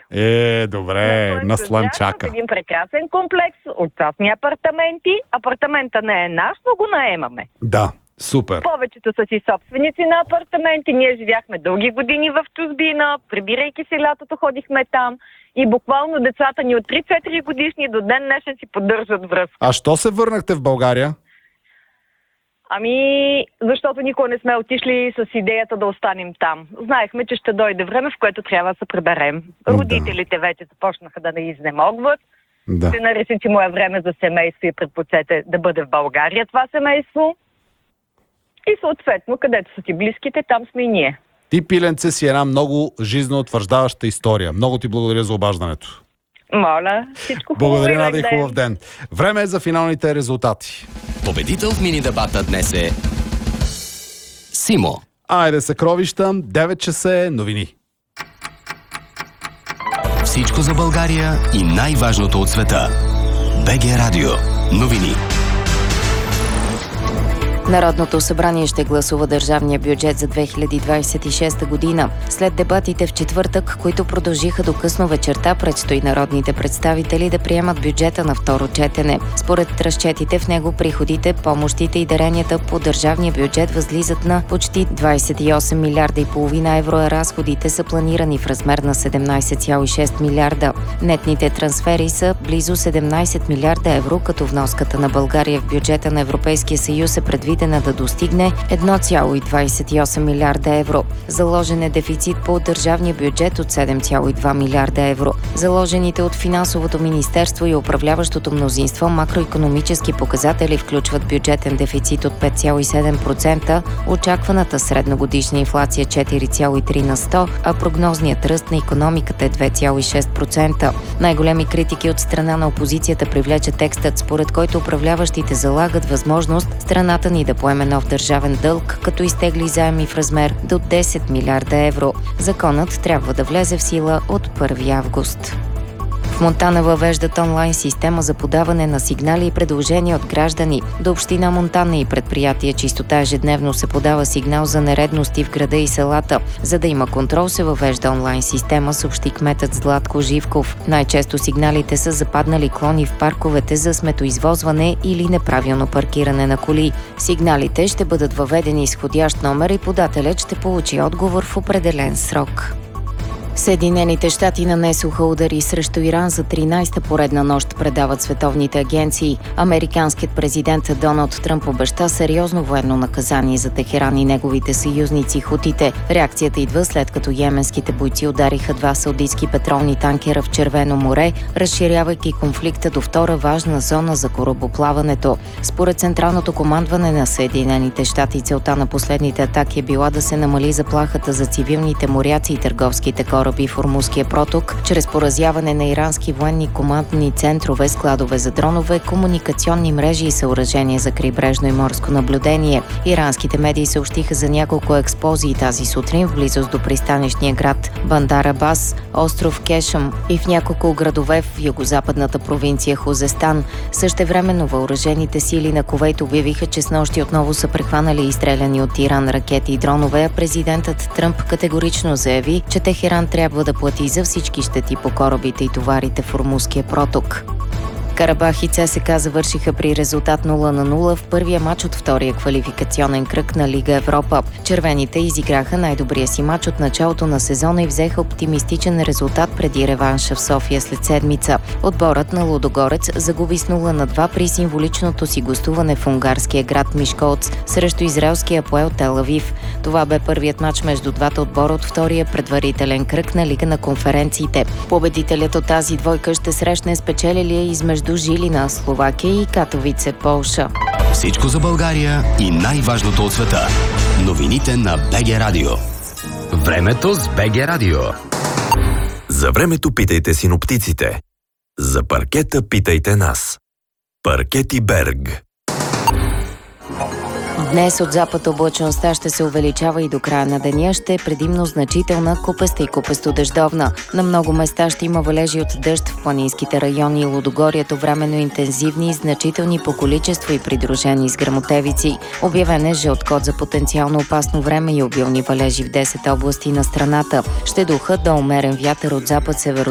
Добре, на Слънчака. Един прекрасен комплекс от частни апартаменти. Апартамента не е наш, но го наемаме. Да, супер. Повечето са си собственици на апартаменти. Ние живяхме дълги години в чужбина. Прибирайки се лятото, ходихме там. И буквално децата ни от 3-4 годишни до ден днешен си поддържат връзка. А що се върнахте в България? Защото никога не сме отишли с идеята да останем там. Знаехме, че ще дойде време, в което трябва да се приберем. Родителите вече започнаха да не изнемогват. Да. Се нареси, че му е време за семейство и предпочете да бъде в България това семейство. И съответно, където са ти близките, там сме и ние. Ти, Пиленце, си една много жизнеутвърждаваща история. Много ти благодаря за обаждането. Моля, всичко хубаво. Благодаря, Надя, и хубав ден. Време е за финалните резултати. Победител в мини-дебата днес е Симо. Айде, съкровища, 9 часа е новини. Всичко за България и най-важното от света. БГ Радио. Новини. Народното събрание ще гласува държавния бюджет за 2026 година. След дебатите в четвъртък, които продължиха до късно вечерта, предстои народните представители да приемат бюджета на второ четене. Според разчетите в него приходите, помощите и даренията по държавния бюджет възлизат на почти 28 милиарда и половина евро, а разходите са планирани в размер на 17,6 милиарда. Нетните трансфери са близо 17 милиарда евро, като вноската на България в бюджета на Европейския съюз е предвидена да достигне 1,28 милиарда евро. Заложен е дефицит по държавния бюджет от 7,2 милиарда евро. Заложените от Финансовото министерство и управляващото мнозинство макроикономически показатели включват бюджетен дефицит от 5,7%, очакваната средногодишна инфлация 4,3 на 100, а прогнозният ръст на икономиката е 2,6%. Най-големи критики от страна на опозицията привлече текстът, според който управляващите залагат възможност страната ни да поеме нов държавен дълг, като изтегли заеми в размер до 10 милиарда евро. Законът трябва да влезе в сила от 1 август. В Монтана въвеждат онлайн система за подаване на сигнали и предложения от граждани. До община Монтана и предприятие Чистота ежедневно се подава сигнал за нередности в града и селата. За да има контрол, се въвежда онлайн система, съобщи кметът Златко Живков. Най-често сигналите са западнали клони в парковете за сметоизвозване или неправилно паркиране на коли. Сигналите ще бъдат въведени с входящ номер и подателят ще получи отговор в определен срок. Съединените щати нанесоха удари срещу Иран за 13-та поредна нощ, предават световните агенции. Американският президент Доналд Тръмп обеща сериозно военно наказание за Техеран и неговите съюзници хутите. Реакцията идва след като йеменските бойци удариха 2 саудитски петролни танкера в Червено море, разширявайки конфликта до втора важна зона за корабоплаването. Според Централното командване на Съединените щати, целта на последните атаки е била да се намали заплахата за цивилните моряци и търговските кораби в Ормузския проток, чрез поразяване на ирански военни командни центрове, складове за дронове, комуникационни мрежи и съоръжения за крайбрежно и морско наблюдение. Иранските медии съобщиха за няколко експлозии тази сутрин в близост до пристанищния град Бандар Абас, остров Кешъм и в няколко градове в югозападната провинция Хузестан. Същевременно въоръжените сили на Кувейт обявиха, че снощи отново са прехванали изстреляни от Иран ракети и дронове, а президентът Тръмп категорично заяви, че Техеран трябва да плати за всички щети по корабите и товарите в Ормузския проток. Карабах и ЦСКА завършиха при резултат 0-0 в първия матч от втория квалификационен кръг на Лига Европа. Червените изиграха най-добрия си матч от началото на сезона и взеха оптимистичен резултат преди реванша в София след седмица. Отборът на Лудогорец загуби с 0-2 при символичното си гостуване в унгарския град Мишколц срещу израелския Апоел Тел Авив. Това бе първият матч между двата отбора от втория предварителен кръг на Лига на конференциите. Победителят от тази двойка ще срещне спечелилия измежду Жилина, Словакия и Катовице, Полша. Всичко за България и най-важното от света. Новините на БГ Радио. Времето с БГ Радио. За времето питайте синоптиците. За паркета питайте нас. Паркети Берг. Днес от запад облачността ще се увеличава и до края на деня ще е предимно значителна, купеста и купесто-дъждовна. На много места ще има валежи от дъжд в планинските райони и Лудогорието, временно интензивни и значителни по количество и придружени с гръмотевици. Обявен е жълт код за потенциално опасно време и обилни валежи в 10 области на страната. Ще духа до умерен вятър от запад-северо